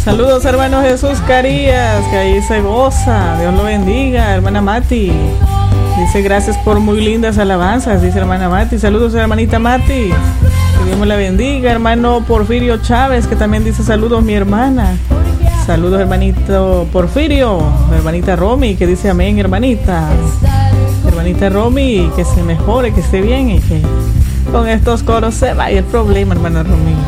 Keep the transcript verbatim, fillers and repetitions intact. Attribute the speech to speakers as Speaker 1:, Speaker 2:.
Speaker 1: Saludos, hermano Jesús Carías, que ahí se goza. Dios lo bendiga, hermana Mati. Dice, gracias por muy lindas alabanzas, dice hermana Mati. Saludos, hermanita Mati. Que Dios me la bendiga. Hermano Porfirio Chávez, que también dice, saludos, mi hermana. Saludos, hermanito Porfirio. Hermanita Romy, que dice, amén, hermanita. Hermanita Romy, que se mejore, que esté bien y que con estos coros se vaya el problema, hermana Romy.